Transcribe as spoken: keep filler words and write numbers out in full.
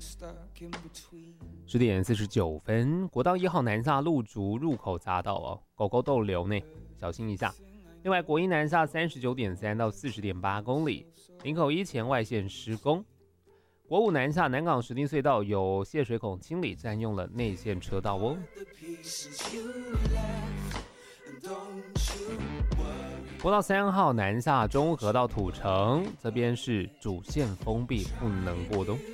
十点四十九分，国道一号南下路竹入口匝道哦，狗狗逗留呢，小心一下。另外，国一南下三十九点三到四十点八公里，林口一前外线施工。国五南下南港石碇隧道有泄水孔清理，占用了内线车道哦。国道三号南下中和到土城，这边是主线封闭，不能过冬。